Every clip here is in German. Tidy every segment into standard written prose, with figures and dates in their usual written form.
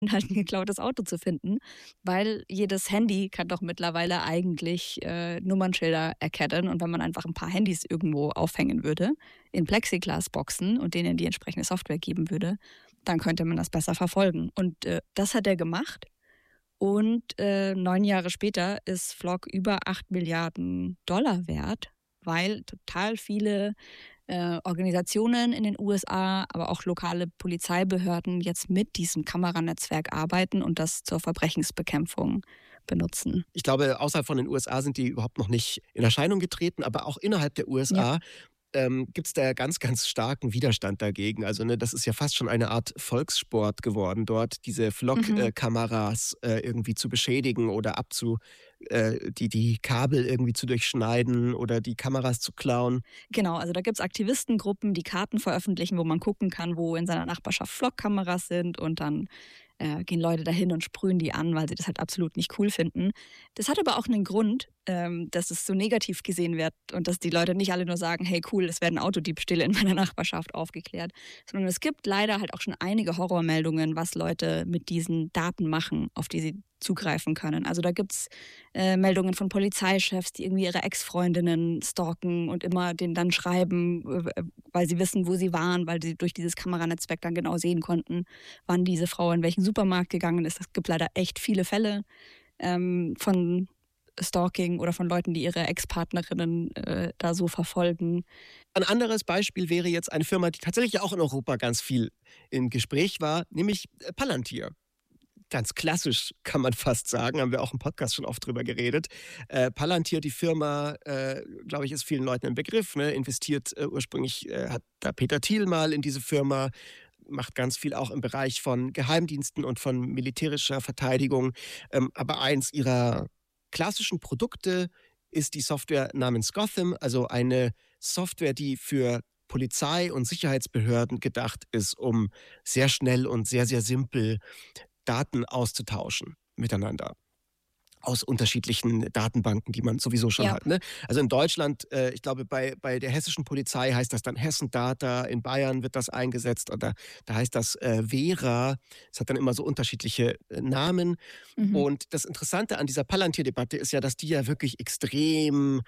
halt ein geklautes Auto zu finden, weil jedes Handy kann doch mittlerweile eigentlich Nummernschilder erkennen. Und wenn man einfach ein paar Handys irgendwo aufhängen würde, in Plexiglasboxen und denen die entsprechende Software geben würde, dann könnte man das besser verfolgen. Und das hat er gemacht. Und 9 Jahre später ist Flock über 8 Milliarden Dollar wert, weil total viele Organisationen in den USA, aber auch lokale Polizeibehörden jetzt mit diesem Kameranetzwerk arbeiten und das zur Verbrechensbekämpfung benutzen. Ich glaube, außerhalb von den USA sind die überhaupt noch nicht in Erscheinung getreten, aber auch innerhalb der Ja. USA gibt es da ganz, ganz starken Widerstand dagegen. Also das ist ja fast schon eine Art Volkssport geworden, dort diese Flock-Kameras irgendwie zu beschädigen oder die Kabel irgendwie zu durchschneiden oder die Kameras zu klauen. Genau, also da gibt es Aktivistengruppen, die Karten veröffentlichen, wo man gucken kann, wo in seiner Nachbarschaft Flock-Kameras sind und dann gehen Leute dahin und sprühen die an, weil sie das halt absolut nicht cool finden. Das hat aber auch einen Grund, dass es so negativ gesehen wird und dass die Leute nicht alle nur sagen, hey cool, es werden Autodiebstähle in meiner Nachbarschaft aufgeklärt, sondern es gibt leider halt auch schon einige Horrormeldungen, was Leute mit diesen Daten machen, auf die sie zugreifen können. Also da gibt es Meldungen von Polizeichefs, die irgendwie ihre Ex-Freundinnen stalken und immer denen dann schreiben, weil sie wissen, wo sie waren, weil sie durch dieses Kameranetzwerk dann genau sehen konnten, wann diese Frau in welchen Supermarkt gegangen ist. Es gibt leider echt viele Fälle von Stalking oder von Leuten, die ihre Ex-Partnerinnen da so verfolgen. Ein anderes Beispiel wäre jetzt eine Firma, die tatsächlich auch in Europa ganz viel im Gespräch war, nämlich Palantir. Ganz klassisch, kann man fast sagen, haben wir auch im Podcast schon oft drüber geredet. Palantir, die Firma, glaube ich, ist vielen Leuten ein Begriff, ne? Investiert ursprünglich, hat da Peter Thiel mal in diese Firma, macht ganz viel auch im Bereich von Geheimdiensten und von militärischer Verteidigung. Aber eins ihrer klassischen Produkte ist die Software namens Gotham, also eine Software, die für Polizei und Sicherheitsbehörden gedacht ist, um sehr schnell und sehr, sehr simpel Daten auszutauschen miteinander aus unterschiedlichen Datenbanken, die man sowieso schon hat. Ne? Also in Deutschland, ich glaube, bei der hessischen Polizei heißt das dann Hessen Data, in Bayern wird das eingesetzt oder da heißt das Vera. Es hat dann immer so unterschiedliche Namen. Und das Interessante an dieser Palantir-Debatte ist ja, dass die ja wirklich extrem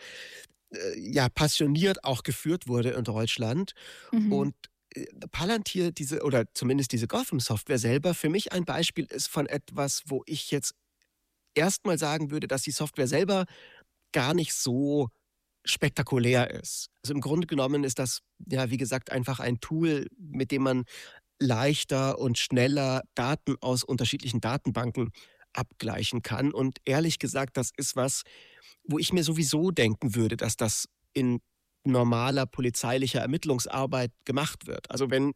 passioniert auch geführt wurde in Deutschland. Und Palantir, oder zumindest diese Gotham-Software selber, für mich ein Beispiel ist von etwas, wo ich jetzt erstmal sagen würde, dass die Software selber gar nicht so spektakulär ist. Also im Grunde genommen ist das, ja, wie gesagt, einfach ein Tool, mit dem man leichter und schneller Daten aus unterschiedlichen Datenbanken abgleichen kann. Und ehrlich gesagt, das ist was, wo ich mir sowieso denken würde, dass das in normaler polizeilicher Ermittlungsarbeit gemacht wird. Also wenn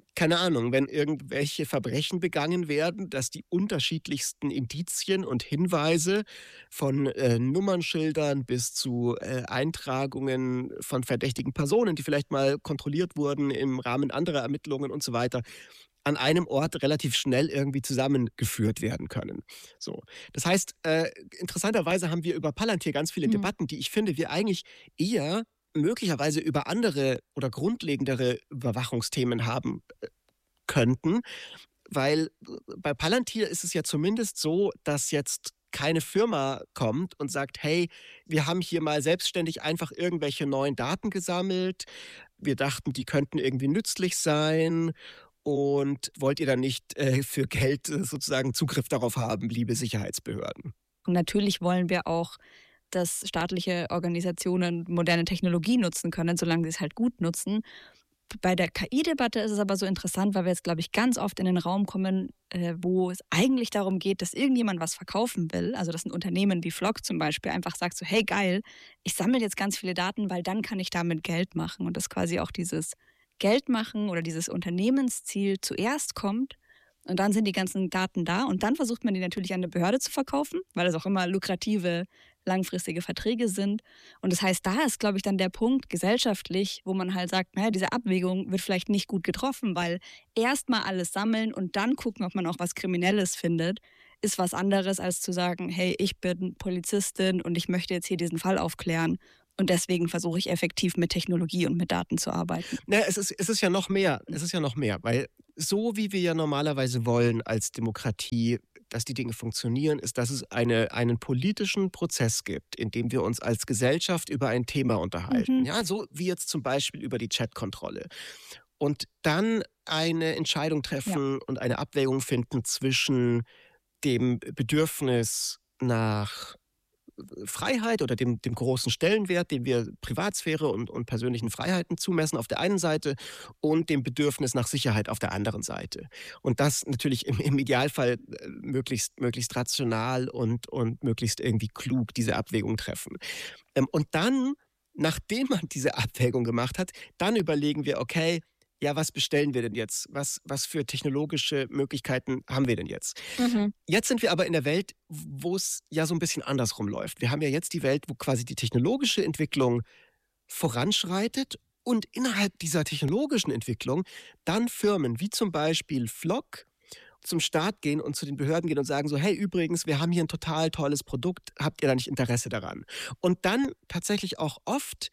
irgendwelche Verbrechen begangen werden, dass die unterschiedlichsten Indizien und Hinweise von Nummernschildern bis zu Eintragungen von verdächtigen Personen, die vielleicht mal kontrolliert wurden im Rahmen anderer Ermittlungen und so weiter, an einem Ort relativ schnell irgendwie zusammengeführt werden können. So. Das heißt, interessanterweise haben wir über Palantir ganz viele Debatten, die ich finde, wir eigentlich eher möglicherweise über andere oder grundlegendere Überwachungsthemen haben könnten, weil bei Palantir ist es ja zumindest so, dass jetzt keine Firma kommt und sagt, hey, wir haben hier mal selbstständig einfach irgendwelche neuen Daten gesammelt, wir dachten, die könnten irgendwie nützlich sein und wollt ihr dann nicht für Geld sozusagen Zugriff darauf haben, liebe Sicherheitsbehörden? Und natürlich wollen wir auch, dass staatliche Organisationen moderne Technologie nutzen können, solange sie es halt gut nutzen. Bei der KI-Debatte ist es aber so interessant, weil wir jetzt, glaube ich, ganz oft in den Raum kommen, wo es eigentlich darum geht, dass irgendjemand was verkaufen will. Also dass ein Unternehmen wie Flock zum Beispiel einfach sagt so, hey geil, ich sammle jetzt ganz viele Daten, weil dann kann ich damit Geld machen. Und dass quasi auch dieses Geld machen oder dieses Unternehmensziel zuerst kommt. Und dann sind die ganzen Daten da und dann versucht man die natürlich an eine Behörde zu verkaufen, weil es auch immer lukrative, langfristige Verträge sind. Und das heißt, da ist, glaube ich, dann der Punkt gesellschaftlich, wo man halt sagt, naja, diese Abwägung wird vielleicht nicht gut getroffen, weil erst mal alles sammeln und dann gucken, ob man auch was Kriminelles findet, ist was anderes, als zu sagen, hey, ich bin Polizistin und ich möchte jetzt hier diesen Fall aufklären. Und deswegen versuche ich effektiv mit Technologie und mit Daten zu arbeiten. Es ist ja noch mehr. Es ist ja noch mehr, weil so wie wir ja normalerweise wollen als Demokratie, dass die Dinge funktionieren, ist, dass es einen politischen Prozess gibt, in dem wir uns als Gesellschaft über ein Thema unterhalten. Mhm. Ja, so wie jetzt zum Beispiel über die Chatkontrolle. Und dann eine Entscheidung Ja. treffen und eine Abwägung finden zwischen dem Bedürfnis nach Freiheit oder dem großen Stellenwert, den wir Privatsphäre und persönlichen Freiheiten zumessen auf der einen Seite und dem Bedürfnis nach Sicherheit auf der anderen Seite. Und das natürlich im Idealfall möglichst rational und möglichst irgendwie klug diese Abwägung treffen. Und dann, nachdem man diese Abwägung gemacht hat, dann überlegen wir, okay, ja, was bestellen wir denn jetzt? Was für technologische Möglichkeiten haben wir denn jetzt? Mhm. Jetzt sind wir aber in der Welt, wo es ja so ein bisschen andersrum läuft. Wir haben ja jetzt die Welt, wo quasi die technologische Entwicklung voranschreitet und innerhalb dieser technologischen Entwicklung dann Firmen wie zum Beispiel Flock zum Staat gehen und zu den Behörden gehen und sagen so: „Hey, übrigens, wir haben hier ein total tolles Produkt. Habt ihr da nicht Interesse daran?“ Und dann tatsächlich auch oft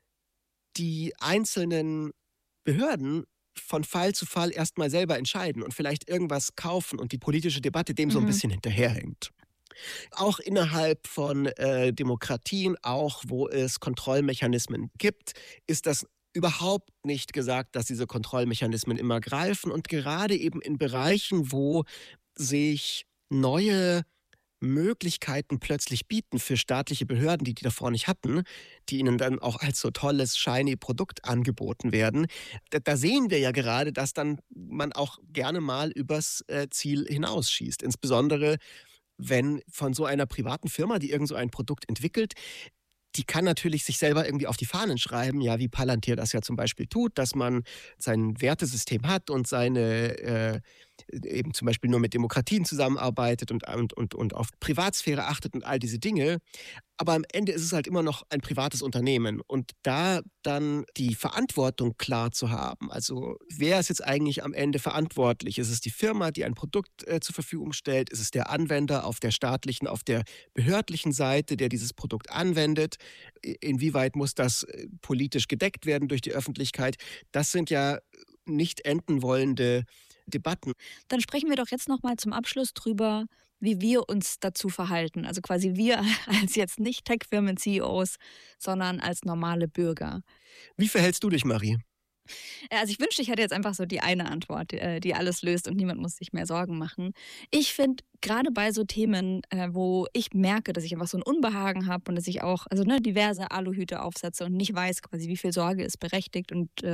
die einzelnen Behörden von Fall zu Fall erst mal selber entscheiden und vielleicht irgendwas kaufen und die politische Debatte dem so ein Mhm. bisschen hinterherhängt. Auch innerhalb von Demokratien, auch wo es Kontrollmechanismen gibt, ist das überhaupt nicht gesagt, dass diese Kontrollmechanismen immer greifen. Und gerade eben in Bereichen, wo sich neue Möglichkeiten plötzlich bieten für staatliche Behörden, die davor nicht hatten, die ihnen dann auch als so tolles, shiny Produkt angeboten werden. Da sehen wir ja gerade, dass dann man auch gerne mal übers Ziel hinausschießt. Insbesondere wenn von so einer privaten Firma, die irgend so ein Produkt entwickelt, die kann natürlich sich selber irgendwie auf die Fahnen schreiben, ja, wie Palantir das ja zum Beispiel tut, dass man sein Wertesystem hat und seine eben zum Beispiel nur mit Demokratien zusammenarbeitet und auf Privatsphäre achtet und all diese Dinge. Aber am Ende ist es halt immer noch ein privates Unternehmen. Und da dann die Verantwortung klar zu haben, also wer ist jetzt eigentlich am Ende verantwortlich? Ist es die Firma, die ein Produkt zur Verfügung stellt? Ist es der Anwender auf der staatlichen, auf der behördlichen Seite, der dieses Produkt anwendet? Inwieweit muss das politisch gedeckt werden durch die Öffentlichkeit? Das sind ja nicht enden wollende Debatten. Dann sprechen wir doch jetzt noch mal zum Abschluss drüber, wie wir uns dazu verhalten. Also quasi wir als jetzt nicht Tech-Firmen-CEOs, sondern als normale Bürger. Wie verhältst du dich, Marie? Also ich wünschte, ich hätte jetzt einfach so die eine Antwort, die alles löst und niemand muss sich mehr Sorgen machen. Ich finde, gerade bei so Themen, wo ich merke, dass ich einfach so ein Unbehagen habe und dass ich auch diverse Aluhüte aufsetze und nicht weiß quasi, wie viel Sorge ist berechtigt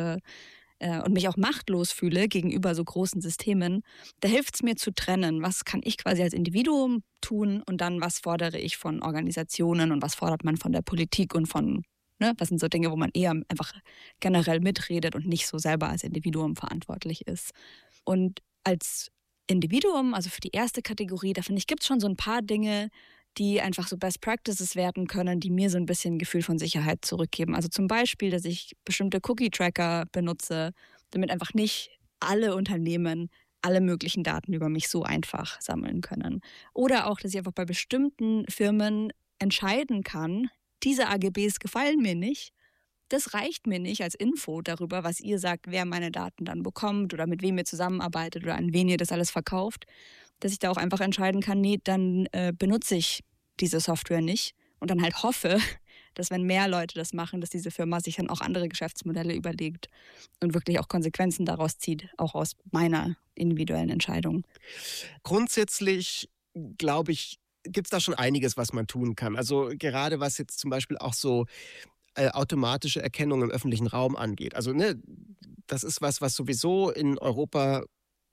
und mich auch machtlos fühle gegenüber so großen Systemen, da hilft es mir zu trennen, was kann ich quasi als Individuum tun und dann, was fordere ich von Organisationen und was fordert man von der Politik und was sind so Dinge, wo man eher einfach generell mitredet und nicht so selber als Individuum verantwortlich ist. Und als Individuum, also für die erste Kategorie, da finde ich, gibt es schon so ein paar Dinge, die einfach so Best Practices werden können, die mir so ein bisschen ein Gefühl von Sicherheit zurückgeben. Also zum Beispiel, dass ich bestimmte Cookie-Tracker benutze, damit einfach nicht alle Unternehmen alle möglichen Daten über mich so einfach sammeln können. Oder auch, dass ich einfach bei bestimmten Firmen entscheiden kann, diese AGBs gefallen mir nicht. Das reicht mir nicht als Info darüber, was ihr sagt, wer meine Daten dann bekommt oder mit wem ihr zusammenarbeitet oder an wen ihr das alles verkauft, dass ich da auch einfach entscheiden kann, nee, dann benutze ich diese Software nicht und dann halt hoffe, dass wenn mehr Leute das machen, dass diese Firma sich dann auch andere Geschäftsmodelle überlegt und wirklich auch Konsequenzen daraus zieht, auch aus meiner individuellen Entscheidung. Grundsätzlich, glaube ich, gibt es da schon einiges, was man tun kann. Also gerade was jetzt zum Beispiel auch so automatische Erkennung im öffentlichen Raum angeht. Also ne, das ist was sowieso in Europa,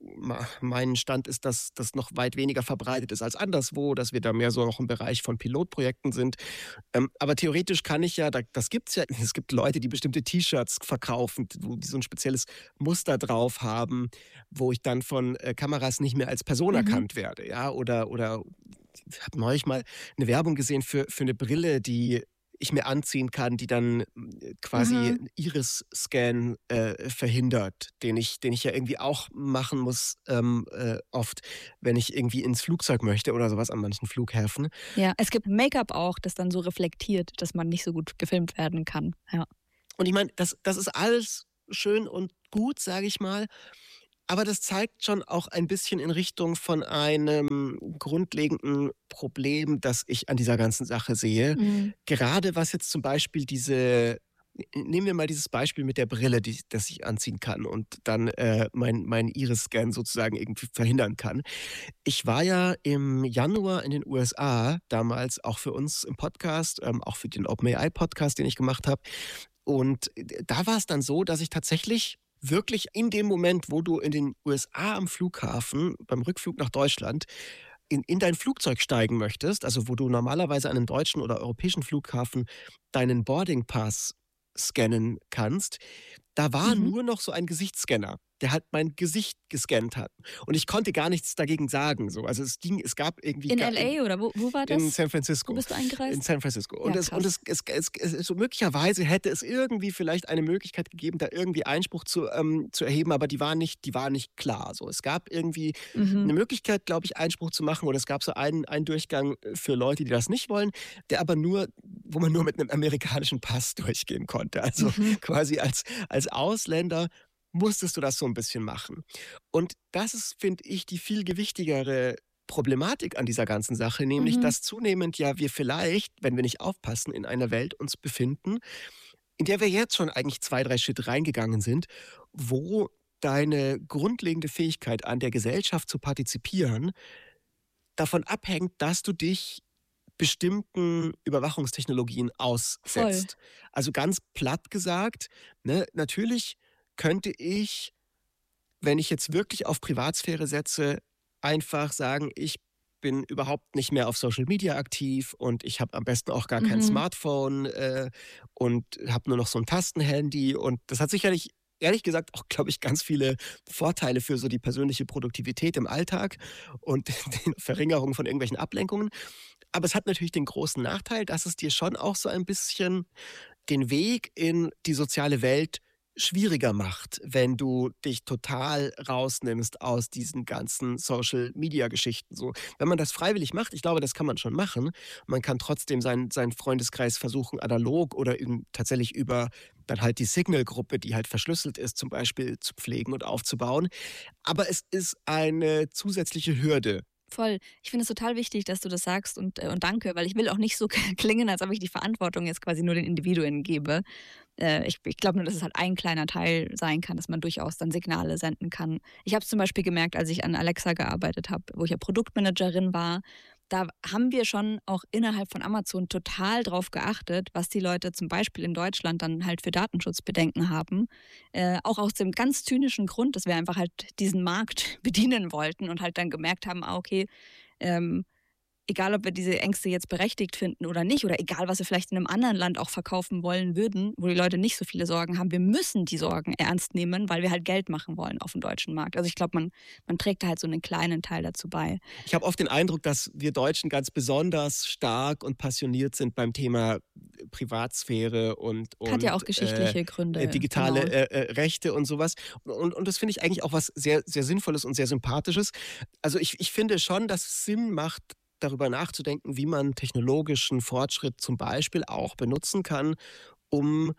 mein Stand ist, dass das noch weit weniger verbreitet ist als anderswo, dass wir da mehr so noch im Bereich von Pilotprojekten sind. Aber theoretisch kann ich ja, das gibt es ja, es gibt Leute, die bestimmte T-Shirts verkaufen, wo die so ein spezielles Muster drauf haben, wo ich dann von Kameras nicht mehr als Person Mhm. erkannt werde. Ja? Oder ich habe neulich mal eine Werbung gesehen für eine Brille, die ich mir anziehen kann, die dann quasi Mhm. Iris-Scan verhindert, den ich ja irgendwie auch machen muss, oft, wenn ich irgendwie ins Flugzeug möchte oder sowas an manchen Flughäfen. Ja, es gibt Make-up auch, das dann so reflektiert, dass man nicht so gut gefilmt werden kann. Ja. Und ich meine, das ist alles schön und gut, sage ich mal. Aber das zeigt schon auch ein bisschen in Richtung von einem grundlegenden Problem, das ich an dieser ganzen Sache sehe. Mhm. Gerade was jetzt zum Beispiel nehmen wir mal dieses Beispiel mit der Brille, das ich anziehen kann und dann mein Iris-Scan sozusagen irgendwie verhindern kann. Ich war ja im Januar in den USA, damals auch für uns im Podcast, auch für den OpenAI-Podcast, den ich gemacht habe. Und da war es dann so, dass ich tatsächlich wirklich in dem Moment, wo du in den USA am Flughafen, beim Rückflug nach Deutschland, in dein Flugzeug steigen möchtest, also wo du normalerweise an einem deutschen oder europäischen Flughafen deinen Boarding Pass scannen kannst, da war Mhm. nur noch so ein Gesichtsscanner, der halt mein Gesicht gescannt hat. Und ich konnte gar nichts dagegen sagen. So. Also es gab irgendwie In LA oder wo war in das? San Wo Francisco. bist du In eingereist? San Francisco. Und, Ja, es, und krass. so möglicherweise hätte es irgendwie vielleicht eine Möglichkeit gegeben, da irgendwie Einspruch zu erheben, aber die war nicht klar. So. Es gab irgendwie Mhm. eine Möglichkeit, glaube ich, Einspruch zu machen, oder es gab so einen Durchgang für Leute, die das nicht wollen, wo man nur mit einem amerikanischen Pass durchgehen konnte. Also Mhm. quasi als Ausländer musstest du das so ein bisschen machen. Und das ist, finde ich, die viel gewichtigere Problematik an dieser ganzen Sache, nämlich Mhm. dass zunehmend ja wir vielleicht, wenn wir nicht aufpassen, in einer Welt uns befinden, in der wir jetzt schon eigentlich 2, 3 Schritte reingegangen sind, wo deine grundlegende Fähigkeit, an der Gesellschaft zu partizipieren, davon abhängt, dass du dich bestimmten Überwachungstechnologien Voll. aussetzt. Also ganz platt gesagt, ne, natürlich könnte ich, wenn ich jetzt wirklich auf Privatsphäre setze, einfach sagen, ich bin überhaupt nicht mehr auf Social Media aktiv und ich habe am besten auch gar kein Mhm. Smartphone und habe nur noch so ein Tastenhandy. Und das hat sicherlich, ehrlich gesagt, auch, glaube ich, ganz viele Vorteile für so die persönliche Produktivität im Alltag und die Verringerung von irgendwelchen Ablenkungen. Aber es hat natürlich den großen Nachteil, dass es dir schon auch so ein bisschen den Weg in die soziale Welt schwieriger macht, wenn du dich total rausnimmst aus diesen ganzen Social-Media-Geschichten. So, wenn man das freiwillig macht, ich glaube, das kann man schon machen. Man kann trotzdem seinen Freundeskreis versuchen, analog oder tatsächlich über dann halt die Signal-Gruppe, die halt verschlüsselt ist, zum Beispiel zu pflegen und aufzubauen. Aber es ist eine zusätzliche Hürde. Voll. Ich finde es total wichtig, dass du das sagst und danke, weil ich will auch nicht so klingen, als ob ich die Verantwortung jetzt quasi nur den Individuen gebe. Ich glaube nur, dass es halt ein kleiner Teil sein kann, dass man durchaus dann Signale senden kann. Ich habe es zum Beispiel gemerkt, als ich an Alexa gearbeitet habe, wo ich ja Produktmanagerin war. Da haben wir schon auch innerhalb von Amazon total drauf geachtet, was die Leute zum Beispiel in Deutschland dann halt für Datenschutzbedenken haben. Auch aus dem ganz zynischen Grund, dass wir einfach halt diesen Markt bedienen wollten und halt dann gemerkt haben, okay, ähm, egal ob wir diese Ängste jetzt berechtigt finden oder nicht, oder egal, was wir vielleicht in einem anderen Land auch verkaufen wollen würden, wo die Leute nicht so viele Sorgen haben, wir müssen die Sorgen ernst nehmen, weil wir halt Geld machen wollen auf dem deutschen Markt. Also ich glaube, man trägt da halt so einen kleinen Teil dazu bei. Ich habe oft den Eindruck, dass wir Deutschen ganz besonders stark und passioniert sind beim Thema Privatsphäre und, Hat ja und auch geschichtliche Gründe, digitale genau. Rechte und sowas. Und das finde ich eigentlich auch was sehr, sehr Sinnvolles und sehr Sympathisches. Also ich finde schon, dass es Sinn macht, darüber nachzudenken, wie man technologischen Fortschritt zum Beispiel auch benutzen kann, um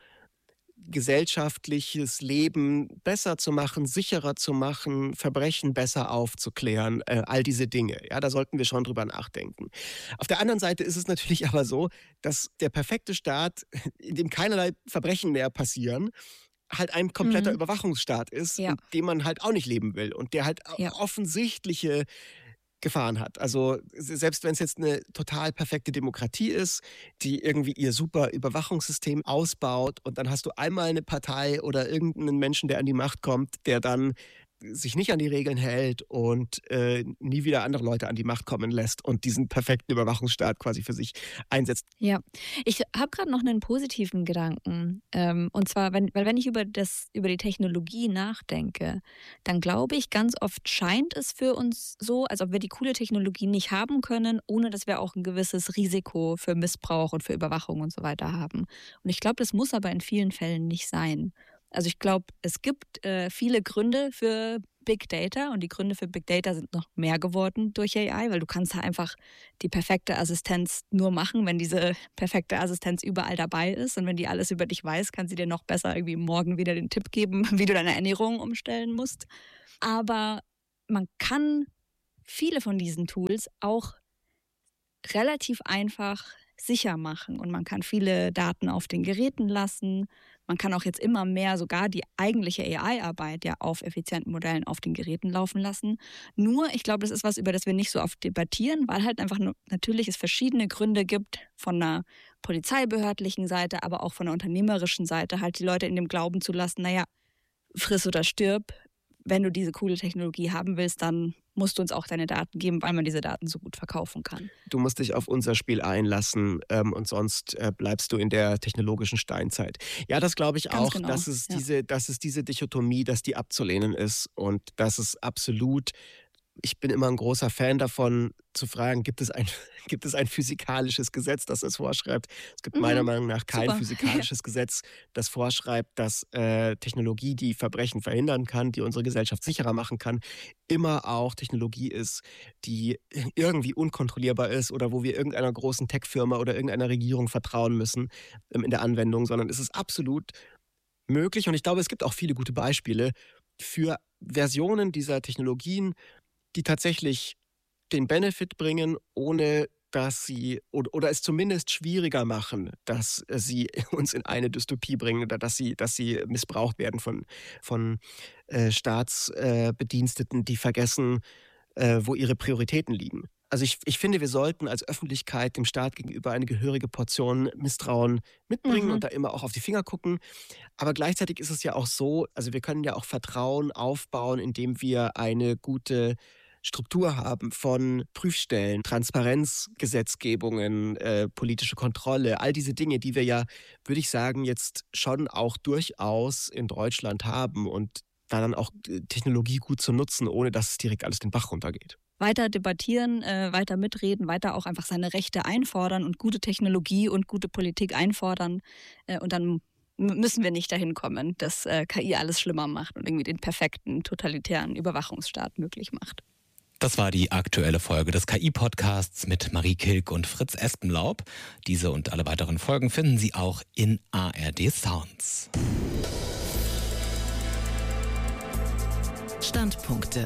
gesellschaftliches Leben besser zu machen, sicherer zu machen, Verbrechen besser aufzuklären, all diese Dinge. Ja, da sollten wir schon drüber nachdenken. Auf der anderen Seite ist es natürlich aber so, dass der perfekte Staat, in dem keinerlei Verbrechen mehr passieren, halt ein kompletter Mhm. Überwachungsstaat ist, Ja, in dem man halt auch nicht leben will und der halt ja. offensichtliche Gefahren hat. Also selbst wenn es jetzt eine total perfekte Demokratie ist, die irgendwie ihr super Überwachungssystem ausbaut und dann hast du einmal eine Partei oder irgendeinen Menschen, der an die Macht kommt, der dann sich nicht an die Regeln hält und nie wieder andere Leute an die Macht kommen lässt und diesen perfekten Überwachungsstaat quasi für sich einsetzt. Ja, ich habe gerade noch einen positiven Gedanken. Und zwar, weil wenn ich über die Technologie nachdenke, dann glaube ich, ganz oft scheint es für uns so, als ob wir die coole Technologie nicht haben können, ohne dass wir auch ein gewisses Risiko für Missbrauch und für Überwachung und so weiter haben. Und ich glaube, das muss aber in vielen Fällen nicht sein. Also ich glaube, es gibt viele Gründe für Big Data, und die Gründe für Big Data sind noch mehr geworden durch AI, weil du kannst da einfach die perfekte Assistenz nur machen, wenn diese perfekte Assistenz überall dabei ist, und wenn die alles über dich weiß, kann sie dir noch besser irgendwie morgen wieder den Tipp geben, wie du deine Ernährung umstellen musst. Aber man kann viele von diesen Tools auch relativ einfach sicher machen, und man kann viele Daten auf den Geräten lassen. Man kann auch jetzt immer mehr sogar die eigentliche AI-Arbeit ja auf effizienten Modellen auf den Geräten laufen lassen. Nur, ich glaube, das ist was, über das wir nicht so oft debattieren, weil halt einfach natürlich es verschiedene Gründe gibt, von einer polizeibehördlichen Seite, aber auch von der unternehmerischen Seite, halt die Leute in dem Glauben zu lassen, naja, friss oder stirb. Wenn du diese coole Technologie haben willst, dann musst du uns auch deine Daten geben, weil man diese Daten so gut verkaufen kann. Du musst dich auf unser Spiel einlassen, und sonst bleibst du in der technologischen Steinzeit. Ja, das glaube ich Ganz auch, genau. dass es diese Dichotomie, dass die abzulehnen ist, und dass es absolut, ich bin immer ein großer Fan davon, zu fragen, gibt es ein physikalisches Gesetz, das es vorschreibt? Es gibt meiner Meinung nach kein Super. physikalisches Gesetz, das vorschreibt, dass Technologie, die Verbrechen verhindern kann, die unsere Gesellschaft sicherer machen kann, immer auch Technologie ist, die irgendwie unkontrollierbar ist oder wo wir irgendeiner großen Tech-Firma oder irgendeiner Regierung vertrauen müssen in der Anwendung, sondern es ist absolut möglich, und ich glaube, es gibt auch viele gute Beispiele für Versionen dieser Technologien, die tatsächlich den Benefit bringen, ohne dass sie oder es zumindest schwieriger machen, dass sie uns in eine Dystopie bringen oder dass sie missbraucht werden von Staatsbediensteten, die vergessen, wo ihre Prioritäten liegen. Also ich finde, wir sollten als Öffentlichkeit dem Staat gegenüber eine gehörige Portion Misstrauen mitbringen und da immer auch auf die Finger gucken. Aber gleichzeitig ist es ja auch so, also wir können ja auch Vertrauen aufbauen, indem wir eine gute Struktur haben von Prüfstellen, Transparenzgesetzgebungen, politische Kontrolle, all diese Dinge, die wir ja, würde ich sagen, jetzt schon auch durchaus in Deutschland haben, und da dann auch Technologie gut zu nutzen, ohne dass es direkt alles den Bach runtergeht. Weiter debattieren, weiter mitreden, weiter auch einfach seine Rechte einfordern und gute Technologie und gute Politik einfordern. Und dann müssen wir nicht dahin kommen, dass KI alles schlimmer macht und irgendwie den perfekten totalitären Überwachungsstaat möglich macht. Das war die aktuelle Folge des KI-Podcasts mit Marie Kilk und Fritz Espenlaub. Diese und alle weiteren Folgen finden Sie auch in ARD Sounds. Standpunkte.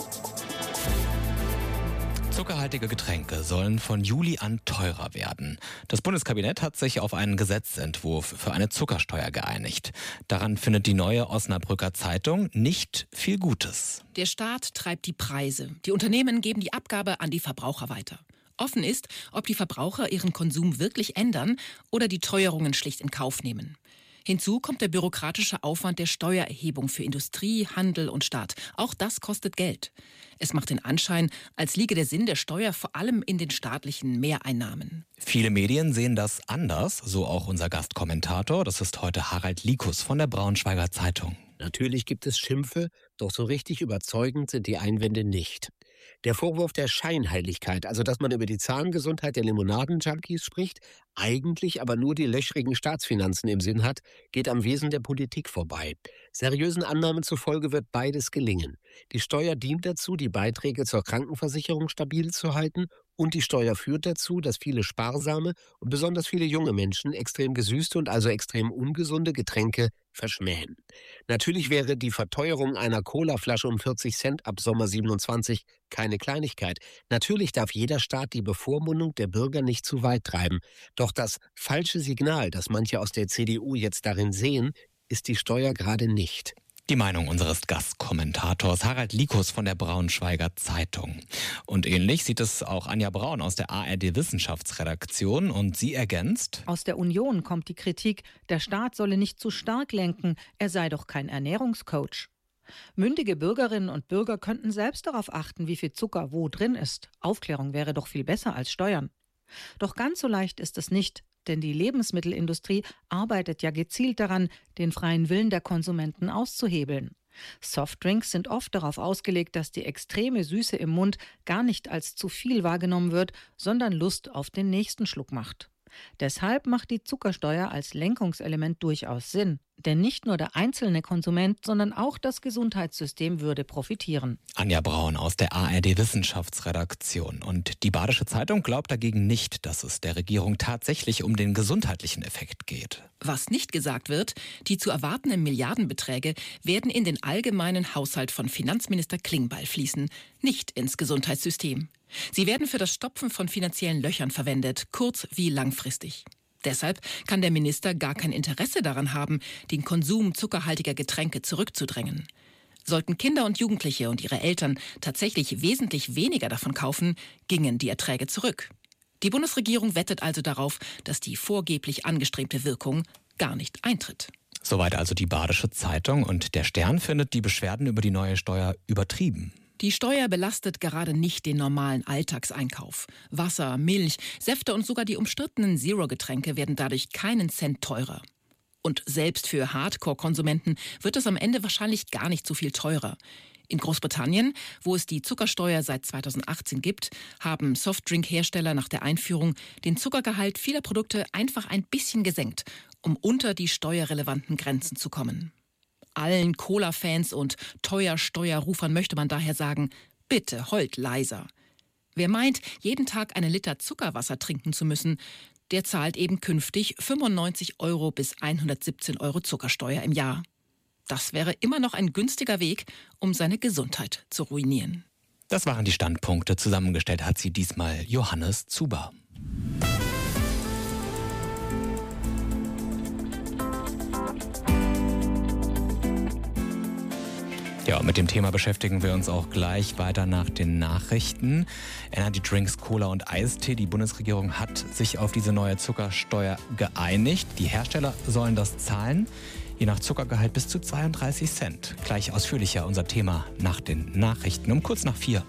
Zuckerhaltige Getränke sollen von Juli an teurer werden. Das Bundeskabinett hat sich auf einen Gesetzentwurf für eine Zuckersteuer geeinigt. Daran findet die neue Osnabrücker Zeitung nicht viel Gutes. Der Staat treibt die Preise. Die Unternehmen geben die Abgabe an die Verbraucher weiter. Offen ist, ob die Verbraucher ihren Konsum wirklich ändern oder die Teuerungen schlicht in Kauf nehmen. Hinzu kommt der bürokratische Aufwand der Steuererhebung für Industrie, Handel und Staat. Auch das kostet Geld. Es macht den Anschein, als liege der Sinn der Steuer vor allem in den staatlichen Mehreinnahmen. Viele Medien sehen das anders, so auch unser Gastkommentator. Das ist heute Harald Likus von der Braunschweiger Zeitung. Natürlich gibt es Schimpfe, doch so richtig überzeugend sind die Einwände nicht. Der Vorwurf der Scheinheiligkeit, also dass man über die Zahngesundheit der Limonaden-Junkies spricht, eigentlich aber nur die löchrigen Staatsfinanzen im Sinn hat, geht am Wesen der Politik vorbei. Seriösen Annahmen zufolge wird beides gelingen. Die Steuer dient dazu, die Beiträge zur Krankenversicherung stabil zu halten, und die Steuer führt dazu, dass viele sparsame und besonders viele junge Menschen extrem gesüßte und also extrem ungesunde Getränke verschmähen. Natürlich wäre die Verteuerung einer Colaflasche um 40 Cent ab Sommer 27 keine Kleinigkeit. Natürlich darf jeder Staat die Bevormundung der Bürger nicht zu weit treiben. Doch das falsche Signal, das manche aus der CDU jetzt darin sehen, ist die Steuer gerade nicht. Die Meinung unseres Gastkommentators Harald Likus von der Braunschweiger Zeitung. Und ähnlich sieht es auch Anja Braun aus der ARD Wissenschaftsredaktion, und sie ergänzt: Aus der Union kommt die Kritik, der Staat solle nicht zu stark lenken, er sei doch kein Ernährungscoach. Mündige Bürgerinnen und Bürger könnten selbst darauf achten, wie viel Zucker wo drin ist. Aufklärung wäre doch viel besser als Steuern. Doch ganz so leicht ist es nicht. Denn die Lebensmittelindustrie arbeitet ja gezielt daran, den freien Willen der Konsumenten auszuhebeln. Softdrinks sind oft darauf ausgelegt, dass die extreme Süße im Mund gar nicht als zu viel wahrgenommen wird, sondern Lust auf den nächsten Schluck macht. Deshalb macht die Zuckersteuer als Lenkungselement durchaus Sinn. Denn nicht nur der einzelne Konsument, sondern auch das Gesundheitssystem würde profitieren. Anja Braun aus der ARD-Wissenschaftsredaktion. Und die Badische Zeitung glaubt dagegen nicht, dass es der Regierung tatsächlich um den gesundheitlichen Effekt geht. Was nicht gesagt wird, die zu erwartenden Milliardenbeträge werden in den allgemeinen Haushalt von Finanzminister Klingbeil fließen, nicht ins Gesundheitssystem. Sie werden für das Stopfen von finanziellen Löchern verwendet, kurz- wie langfristig. Deshalb kann der Minister gar kein Interesse daran haben, den Konsum zuckerhaltiger Getränke zurückzudrängen. Sollten Kinder und Jugendliche und ihre Eltern tatsächlich wesentlich weniger davon kaufen, gingen die Erträge zurück. Die Bundesregierung wettet also darauf, dass die vorgeblich angestrebte Wirkung gar nicht eintritt. Soweit also die Badische Zeitung, und der Stern findet die Beschwerden über die neue Steuer übertrieben. Die Steuer belastet gerade nicht den normalen Alltagseinkauf. Wasser, Milch, Säfte und sogar die umstrittenen Zero-Getränke werden dadurch keinen Cent teurer. Und selbst für Hardcore-Konsumenten wird es am Ende wahrscheinlich gar nicht so viel teurer. In Großbritannien, wo es die Zuckersteuer seit 2018 gibt, haben Softdrink-Hersteller nach der Einführung den Zuckergehalt vieler Produkte einfach ein bisschen gesenkt, um unter die steuerrelevanten Grenzen zu kommen. Allen Cola-Fans und Teuer-Steuerrufern möchte man daher sagen, bitte heult leiser. Wer meint, jeden Tag einen Liter Zuckerwasser trinken zu müssen, der zahlt eben künftig 95 € bis 117 € Zuckersteuer im Jahr. Das wäre immer noch ein günstiger Weg, um seine Gesundheit zu ruinieren. Das waren die Standpunkte. Zusammengestellt hat sie diesmal Johannes Zuber. Ja, mit dem Thema beschäftigen wir uns auch gleich weiter nach den Nachrichten. Energy Drinks, Cola und Eistee. Die Bundesregierung hat sich auf diese neue Zuckersteuer geeinigt. Die Hersteller sollen das zahlen, je nach Zuckergehalt bis zu 32 Cent. Gleich ausführlicher unser Thema nach den Nachrichten um kurz nach 4.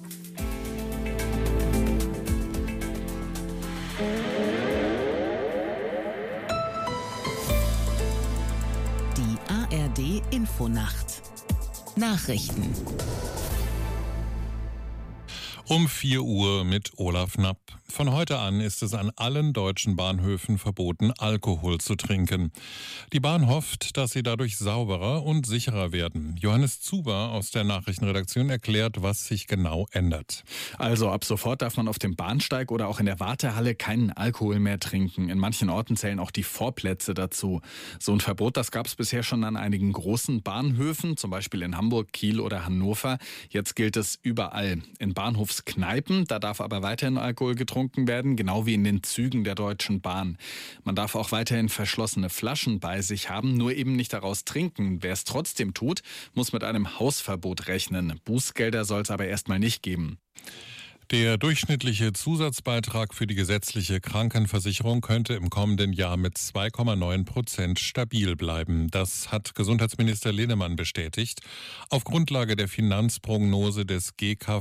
Die ARD Infonacht. Nachrichten. Um 4 Uhr mit Olaf Knapp. Von heute an ist es an allen deutschen Bahnhöfen verboten, Alkohol zu trinken. Die Bahn hofft, dass sie dadurch sauberer und sicherer werden. Johannes Zuber aus der Nachrichtenredaktion erklärt, was sich genau ändert. Also ab sofort darf man auf dem Bahnsteig oder auch in der Wartehalle keinen Alkohol mehr trinken. In manchen Orten zählen auch die Vorplätze dazu. So ein Verbot, das gab es bisher schon an einigen großen Bahnhöfen, zum Beispiel in Hamburg, Kiel oder Hannover. Jetzt gilt es überall. In Bahnhofskneipen, da darf aber weiterhin Alkohol getrunken werden, genau wie in den Zügen der Deutschen Bahn. Man darf auch weiterhin verschlossene Flaschen bei sich haben, nur eben nicht daraus trinken. Wer es trotzdem tut, muss mit einem Hausverbot rechnen. Bußgelder soll es aber erstmal nicht geben. Der durchschnittliche Zusatzbeitrag für die gesetzliche Krankenversicherung könnte im kommenden Jahr mit 2,9% stabil bleiben. Das hat Gesundheitsminister Linnemann bestätigt, auf Grundlage der Finanzprognose des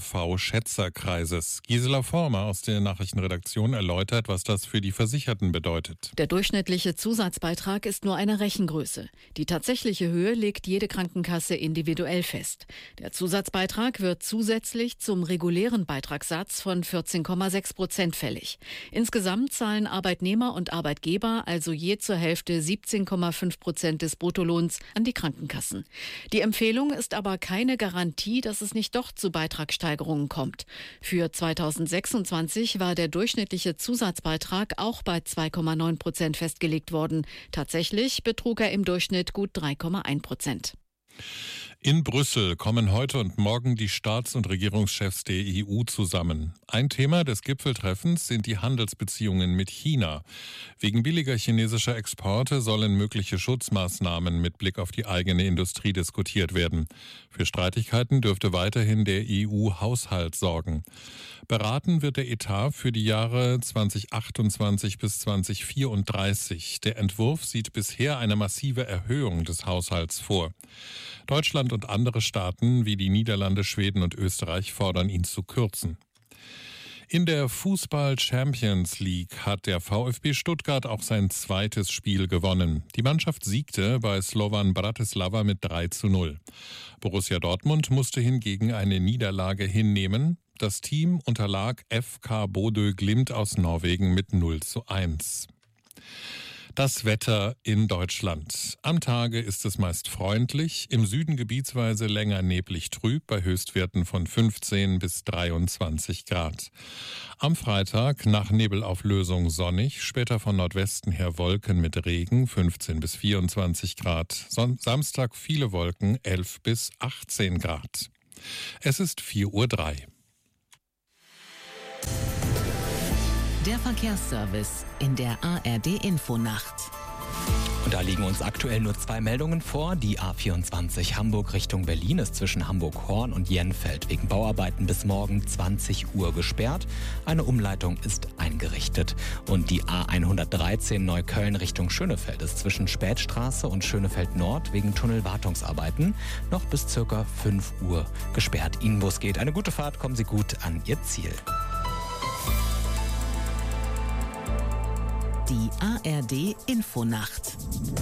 GKV-Schätzerkreises. Gisela Former aus der Nachrichtenredaktion erläutert, was das für die Versicherten bedeutet. Der durchschnittliche Zusatzbeitrag ist nur eine Rechengröße. Die tatsächliche Höhe legt jede Krankenkasse individuell fest. Der Zusatzbeitrag wird zusätzlich zum regulären Beitragssatz von 14,6% fällig. Insgesamt zahlen Arbeitnehmer und Arbeitgeber also je zur Hälfte 17,5% des Bruttolohns an die Krankenkassen. Die Empfehlung ist aber keine Garantie, dass es nicht doch zu Beitragssteigerungen kommt. Für 2026 war der durchschnittliche Zusatzbeitrag auch bei 2,9% festgelegt worden. Tatsächlich betrug er im Durchschnitt gut 3,1%. In Brüssel kommen heute und morgen die Staats- und Regierungschefs der EU zusammen. Ein Thema des Gipfeltreffens sind die Handelsbeziehungen mit China. Wegen billiger chinesischer Exporte sollen mögliche Schutzmaßnahmen mit Blick auf die eigene Industrie diskutiert werden. Für Streitigkeiten dürfte weiterhin der EU-Haushalt sorgen. Beraten wird der Etat für die Jahre 2028 bis 2034. Der Entwurf sieht bisher eine massive Erhöhung des Haushalts vor. Deutschland und andere Staaten wie die Niederlande, Schweden und Österreich fordern ihn zu kürzen. In der Fußball-Champions League hat der VfB Stuttgart auch sein zweites Spiel gewonnen. Die Mannschaft siegte bei Slovan Bratislava mit 3:0. Borussia Dortmund musste hingegen eine Niederlage hinnehmen. Das Team unterlag FK Bodø Glimt aus Norwegen mit 0:1. Das Wetter in Deutschland. Am Tage ist es meist freundlich, im Süden gebietsweise länger neblig trüb bei Höchstwerten von 15 bis 23 Grad. Am Freitag nach Nebelauflösung sonnig, später von Nordwesten her Wolken mit Regen 15 bis 24 Grad. Samstag viele Wolken 11 bis 18 Grad. Es ist 4:03 Uhr. Der Verkehrsservice in der ARD-Infonacht. Und da liegen uns aktuell nur 2 Meldungen vor. Die A24 Hamburg Richtung Berlin ist zwischen Hamburg-Horn und Jenfeld wegen Bauarbeiten bis morgen 20 Uhr gesperrt. Eine Umleitung ist eingerichtet. Und die A113 Neukölln Richtung Schönefeld ist zwischen Spätstraße und Schönefeld Nord wegen Tunnelwartungsarbeiten noch bis ca. 5 Uhr gesperrt. Ihnen, wo es geht, eine gute Fahrt, kommen Sie gut an Ihr Ziel. Die ARD-Infonacht.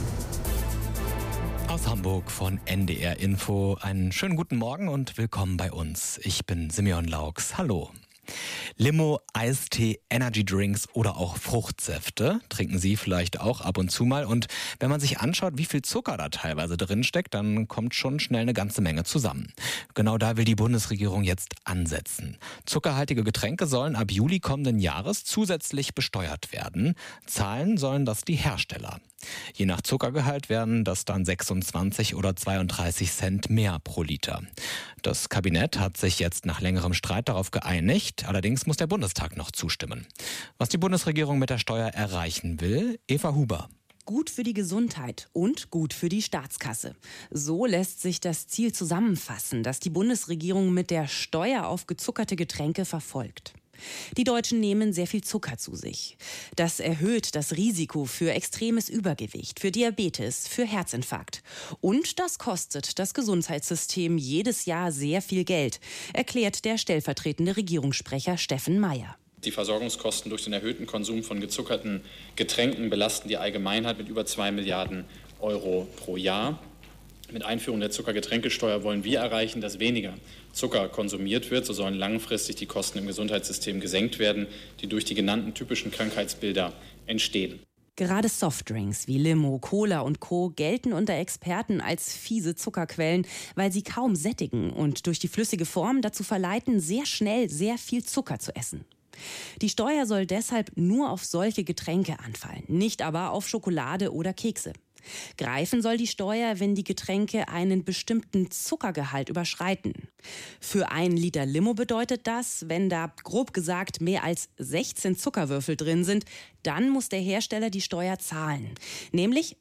Aus Hamburg von NDR Info. Einen schönen guten Morgen und willkommen bei uns. Ich bin Simeon Laux. Hallo. Limo, Eistee, Energydrinks oder auch Fruchtsäfte trinken Sie vielleicht auch ab und zu mal. Und wenn man sich anschaut, wie viel Zucker da teilweise drin steckt, dann kommt schon schnell eine ganze Menge zusammen. Genau da will die Bundesregierung jetzt ansetzen. Zuckerhaltige Getränke sollen ab Juli kommenden Jahres zusätzlich besteuert werden. Zahlen sollen das die Hersteller. Je nach Zuckergehalt werden das dann 26 oder 32 Cent mehr pro Liter. Das Kabinett hat sich jetzt nach längerem Streit darauf geeinigt. Allerdings muss der Bundestag noch zustimmen. Was die Bundesregierung mit der Steuer erreichen will, Eva Huber. Gut für die Gesundheit und gut für die Staatskasse. So lässt sich das Ziel zusammenfassen, das die Bundesregierung mit der Steuer auf gezuckerte Getränke verfolgt. Die Deutschen nehmen sehr viel Zucker zu sich. Das erhöht das Risiko für extremes Übergewicht, für Diabetes, für Herzinfarkt. Und das kostet das Gesundheitssystem jedes Jahr sehr viel Geld, erklärt der stellvertretende Regierungssprecher Steffen Mayer. Die Versorgungskosten durch den erhöhten Konsum von gezuckerten Getränken belasten die Allgemeinheit mit über 2 Milliarden Euro pro Jahr. Mit Einführung der Zuckergetränkesteuer wollen wir erreichen, dass weniger Zucker konsumiert wird. So sollen langfristig die Kosten im Gesundheitssystem gesenkt werden, die durch die genannten typischen Krankheitsbilder entstehen. Gerade Softdrinks wie Limo, Cola und Co. gelten unter Experten als fiese Zuckerquellen, weil sie kaum sättigen und durch die flüssige Form dazu verleiten, sehr schnell sehr viel Zucker zu essen. Die Steuer soll deshalb nur auf solche Getränke anfallen, nicht aber auf Schokolade oder Kekse. Greifen soll die Steuer, wenn die Getränke einen bestimmten Zuckergehalt überschreiten. Für 1 Liter Limo bedeutet das, wenn da grob gesagt mehr als 16 Zuckerwürfel drin sind, dann muss der Hersteller die Steuer zahlen, nämlich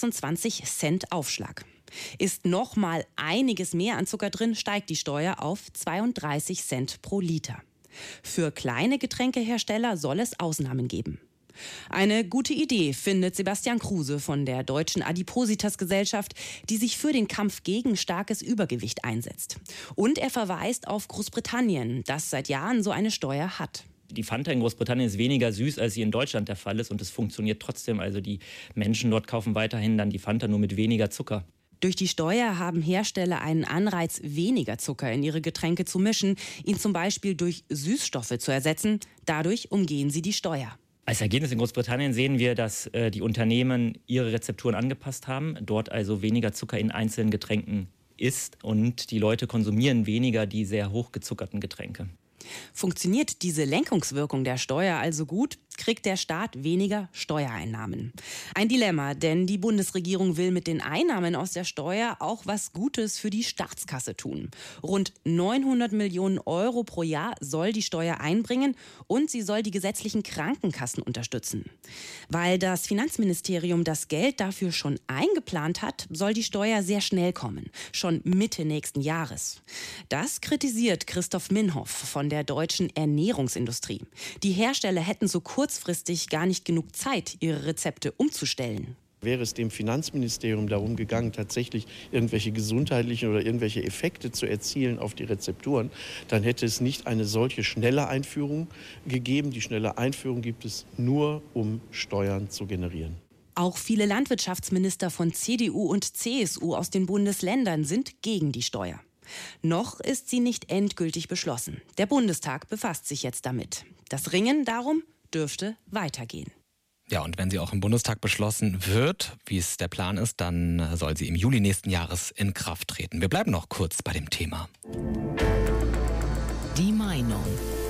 26 Cent Aufschlag. Ist noch mal einiges mehr an Zucker drin, steigt die Steuer auf 32 Cent pro Liter. Für kleine Getränkehersteller soll es Ausnahmen geben. Eine gute Idee findet Sebastian Kruse von der Deutschen Adipositas-Gesellschaft, die sich für den Kampf gegen starkes Übergewicht einsetzt. Und er verweist auf Großbritannien, das seit Jahren so eine Steuer hat. Die Fanta in Großbritannien ist weniger süß, als sie in Deutschland der Fall ist. Und es funktioniert trotzdem. Also die Menschen dort kaufen weiterhin dann die Fanta nur mit weniger Zucker. Durch die Steuer haben Hersteller einen Anreiz, weniger Zucker in ihre Getränke zu mischen, ihn zum Beispiel durch Süßstoffe zu ersetzen. Dadurch umgehen sie die Steuer. Als Ergebnis in Großbritannien sehen wir, dass die Unternehmen ihre Rezepturen angepasst haben, dort also weniger Zucker in einzelnen Getränken ist und die Leute konsumieren weniger die sehr hochgezuckerten Getränke. Funktioniert diese Lenkungswirkung der Steuer also gut, kriegt der Staat weniger Steuereinnahmen. Ein Dilemma, denn die Bundesregierung will mit den Einnahmen aus der Steuer auch was Gutes für die Staatskasse tun. Rund 900 Millionen Euro pro Jahr soll die Steuer einbringen und sie soll die gesetzlichen Krankenkassen unterstützen. Weil das Finanzministerium das Geld dafür schon eingeplant hat, soll die Steuer sehr schnell kommen, schon Mitte nächsten Jahres. Das kritisiert Christoph Minhoff von der Deutschen Ernährungsindustrie. Die Hersteller hätten so kurzfristig gar nicht genug Zeit, ihre Rezepte umzustellen. Wäre es dem Finanzministerium darum gegangen, tatsächlich irgendwelche gesundheitlichen oder irgendwelche Effekte zu erzielen auf die Rezepturen, dann hätte es nicht eine solche schnelle Einführung gegeben. Die schnelle Einführung gibt es nur, um Steuern zu generieren. Auch viele Landwirtschaftsminister von CDU und CSU aus den Bundesländern sind gegen die Steuer. Noch ist sie nicht endgültig beschlossen. Der Bundestag befasst sich jetzt damit. Das Ringen darum dürfte weitergehen. Ja, und wenn sie auch im Bundestag beschlossen wird, wie es der Plan ist, dann soll sie im Juli nächsten Jahres in Kraft treten. Wir bleiben noch kurz bei dem Thema. Die Meinung.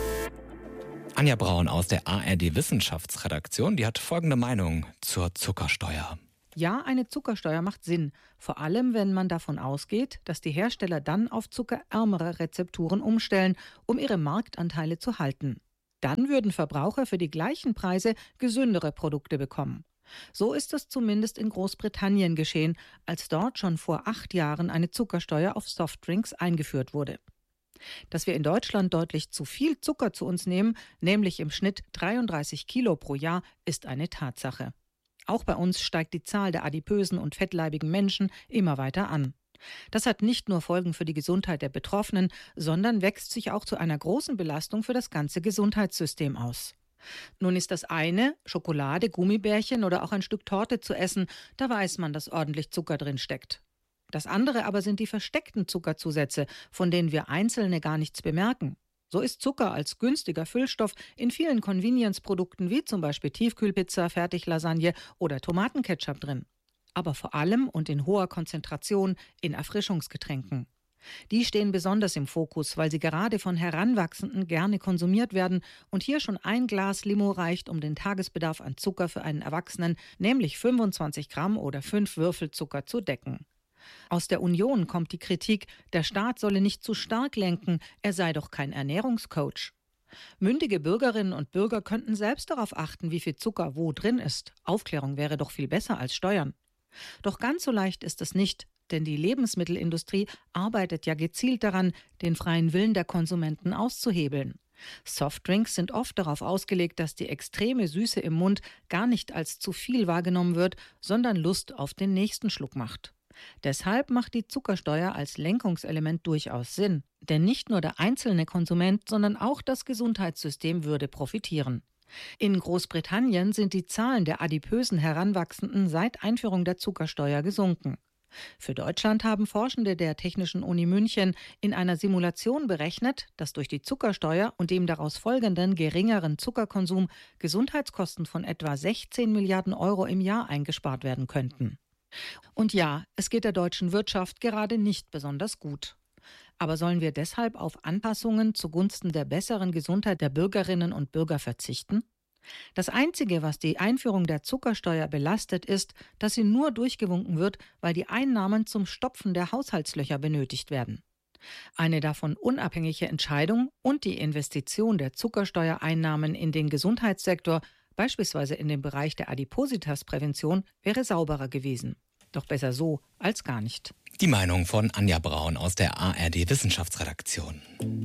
Anja Braun aus der ARD Wissenschaftsredaktion, die hat folgende Meinung zur Zuckersteuer. Ja, eine Zuckersteuer macht Sinn, vor allem wenn man davon ausgeht, dass die Hersteller dann auf zuckerärmere Rezepturen umstellen, um ihre Marktanteile zu halten. Dann würden Verbraucher für die gleichen Preise gesündere Produkte bekommen. So ist es zumindest in Großbritannien geschehen, als dort schon vor 8 Jahren eine Zuckersteuer auf Softdrinks eingeführt wurde. Dass wir in Deutschland deutlich zu viel Zucker zu uns nehmen, nämlich im Schnitt 33 Kilo pro Jahr, ist eine Tatsache. Auch bei uns steigt die Zahl der adipösen und fettleibigen Menschen immer weiter an. Das hat nicht nur Folgen für die Gesundheit der Betroffenen, sondern wächst sich auch zu einer großen Belastung für das ganze Gesundheitssystem aus. Nun ist das eine, Schokolade, Gummibärchen oder auch ein Stück Torte zu essen, da weiß man, dass ordentlich Zucker drin steckt. Das andere aber sind die versteckten Zuckerzusätze, von denen wir Einzelne gar nichts bemerken. So ist Zucker als günstiger Füllstoff in vielen Convenience-Produkten wie zum Beispiel Tiefkühlpizza, Fertiglasagne oder Tomatenketchup drin. Aber vor allem und in hoher Konzentration in Erfrischungsgetränken. Die stehen besonders im Fokus, weil sie gerade von Heranwachsenden gerne konsumiert werden und hier schon ein Glas Limo reicht, um den Tagesbedarf an Zucker für einen Erwachsenen, nämlich 25 Gramm oder 5 Würfel Zucker, zu decken. Aus der Union kommt die Kritik, der Staat solle nicht zu stark lenken, er sei doch kein Ernährungscoach. Mündige Bürgerinnen und Bürger könnten selbst darauf achten, wie viel Zucker wo drin ist. Aufklärung wäre doch viel besser als Steuern. Doch ganz so leicht ist es nicht, denn die Lebensmittelindustrie arbeitet ja gezielt daran, den freien Willen der Konsumenten auszuhebeln. Softdrinks sind oft darauf ausgelegt, dass die extreme Süße im Mund gar nicht als zu viel wahrgenommen wird, sondern Lust auf den nächsten Schluck macht. Deshalb macht die Zuckersteuer als Lenkungselement durchaus Sinn. Denn nicht nur der einzelne Konsument, sondern auch das Gesundheitssystem würde profitieren. In Großbritannien sind die Zahlen der adipösen Heranwachsenden seit Einführung der Zuckersteuer gesunken. Für Deutschland haben Forschende der Technischen Uni München in einer Simulation berechnet, dass durch die Zuckersteuer und dem daraus folgenden geringeren Zuckerkonsum Gesundheitskosten von etwa 16 Milliarden Euro im Jahr eingespart werden könnten. Und ja, es geht der deutschen Wirtschaft gerade nicht besonders gut. Aber sollen wir deshalb auf Anpassungen zugunsten der besseren Gesundheit der Bürgerinnen und Bürger verzichten? Das Einzige, was die Einführung der Zuckersteuer belastet, ist, dass sie nur durchgewunken wird, weil die Einnahmen zum Stopfen der Haushaltslöcher benötigt werden. Eine davon unabhängige Entscheidung und die Investition der Zuckersteuereinnahmen in den Gesundheitssektor, beispielsweise in den Bereich der Adipositasprävention, wäre sauberer gewesen. Doch besser so als gar nicht. Die Meinung von Anja Braun aus der ARD Wissenschaftsredaktion.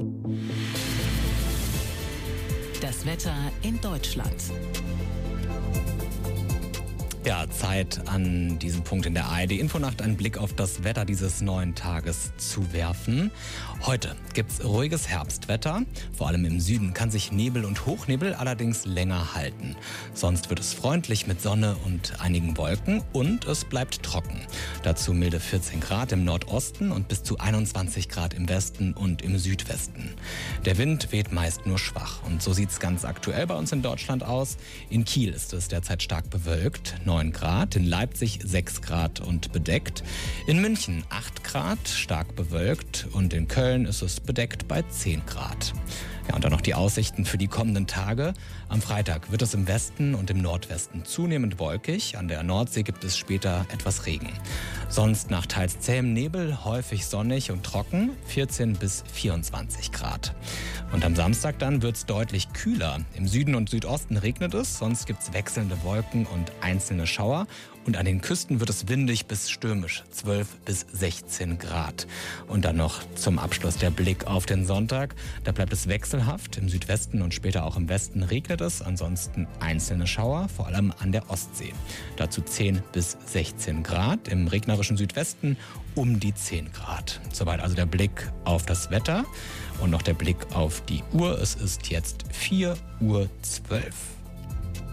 Das Wetter in Deutschland. Ja, Zeit an diesem Punkt in der ARD-Infonacht einen Blick auf das Wetter dieses neuen Tages zu werfen. Heute gibt's ruhiges Herbstwetter. Vor allem im Süden kann sich Nebel und Hochnebel allerdings länger halten. Sonst wird es freundlich mit Sonne und einigen Wolken und es bleibt trocken. Dazu milde 14 Grad im Nordosten und bis zu 21 Grad im Westen und im Südwesten. Der Wind weht meist nur schwach und so sieht's ganz aktuell bei uns in Deutschland aus. In Kiel ist es derzeit stark bewölkt, 9 Grad, in Leipzig 6 Grad und bedeckt, in München 8 Grad, stark bewölkt und in Köln ist es bedeckt bei 10 Grad. Ja, und dann noch die Aussichten für die kommenden Tage. Am Freitag wird es im Westen und im Nordwesten zunehmend wolkig. An der Nordsee gibt es später etwas Regen. Sonst nach teils zähem Nebel, häufig sonnig und trocken, 14 bis 24 Grad. Und am Samstag dann wird es deutlich kühler. Im Süden und Südosten regnet es, sonst gibt es wechselnde Wolken und einzelne Schauer. Und an den Küsten wird es windig bis stürmisch, 12 bis 16 Grad. Und dann noch zum Abschluss der Blick auf den Sonntag. Da bleibt es wechselhaft. Im Südwesten und später auch im Westen regnet es. Ansonsten einzelne Schauer, vor allem an der Ostsee. Dazu 10 bis 16 Grad. Im regnerischen Südwesten um die 10 Grad. Soweit also der Blick auf das Wetter. Und noch der Blick auf die Uhr. Es ist jetzt 4:12 Uhr.